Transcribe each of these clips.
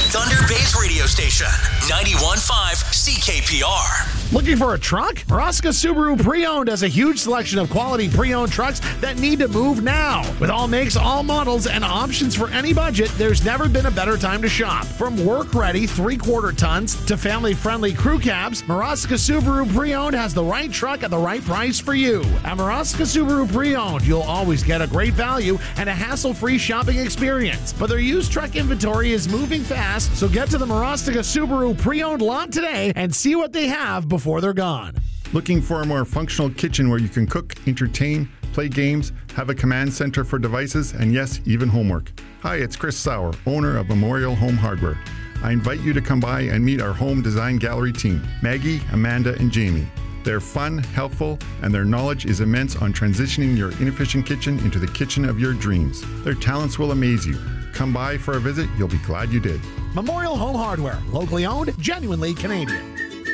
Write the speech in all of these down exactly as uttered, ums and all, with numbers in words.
Thunder Bay's radio station, ninety-one point five C K P R. Looking for a truck? Maraska Subaru Pre-Owned has a huge selection of quality pre-owned trucks that need to move now. With all makes, all models, and options for any budget, there's never been a better time to shop. From work-ready three-quarter tons to family-friendly crew cabs, Maraska Subaru Pre-Owned has the right truck at the right price for you. At Maraska Subaru Pre-Owned, you'll always get a great value and a hassle-free shopping experience. But their used truck inventory is moving fast, so get to the Maraska Subaru Pre-Owned lot today and see what they have before they're gone. Looking for a more functional kitchen where you can cook, entertain, play games, have a command center for devices, and yes, even homework. Hi, it's Chris Sauer, owner of Memorial Home Hardware. I invite you to come by and meet our home design gallery team, Maggie, Amanda, and Jamie. They're fun, helpful, and their knowledge is immense on transitioning your inefficient kitchen into the kitchen of your dreams. Their talents will amaze you. Come by for a visit, you'll be glad you did. Memorial Home Hardware, locally owned, genuinely Canadian.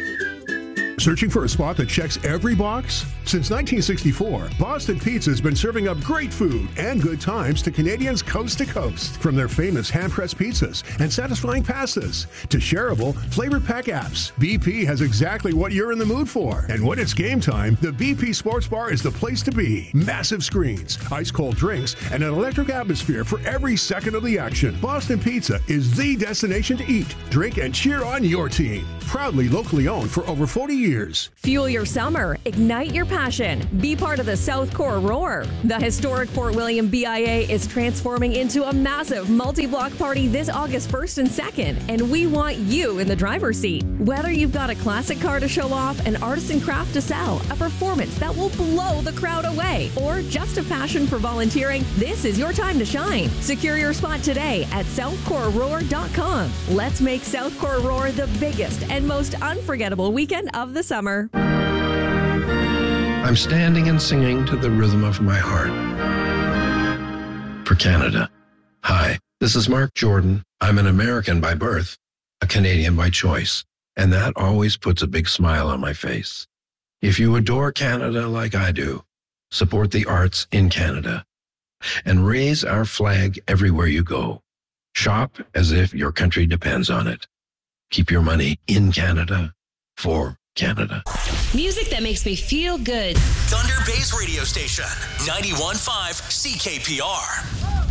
Searching for a spot that checks every box? Since nineteen sixty-four, Boston Pizza has been serving up great food and good times to Canadians coast to coast. From their famous hand-pressed pizzas and satisfying pastas to shareable, flavor-pack apps, B P has exactly what you're in the mood for. And when it's game time, the B P Sports Bar is the place to be. Massive screens, ice-cold drinks, and an electric atmosphere for every second of the action. Boston Pizza is the destination to eat, drink, and cheer on your team. Proudly locally owned for over forty years. Fuel your summer. Ignite your passion. Be part of the South Core Roar. The historic Fort William B I A is transforming into a massive multi-block party this August first and second, and we want you in the driver's seat. Whether you've got a classic car to show off, an artisan craft to sell, a performance that will blow the crowd away, or just a passion for volunteering, this is your time to shine. Secure your spot today at south core roar dot com. Let's make South Core Roar the biggest and most unforgettable weekend of the summer. I'm standing and singing to the rhythm of my heart. For Canada. Hi, this is Mark Jordan. I'm an American by birth, a Canadian by choice, and that always puts a big smile on my face. If you adore Canada like I do, support the arts in Canada and raise our flag everywhere you go. Shop as if your country depends on it. Keep your money in Canada for Canada. Music that makes me feel good. Thunder Bay's radio station, ninety-one point five C K P R.